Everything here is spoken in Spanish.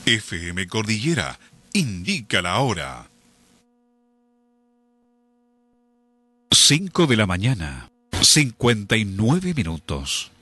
FM Cordillera indica la hora. 5 de la mañana, 59 minutos.